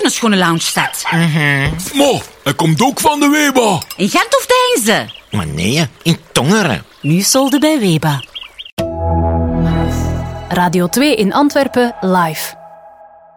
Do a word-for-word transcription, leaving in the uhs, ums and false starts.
een schone lounge staat. Mm-hmm. Maar, hij komt ook van de Weba. In Gent of Deinze? Maar nee, in Tongeren. Nu solde bij Weba. Radio twee in Antwerpen live.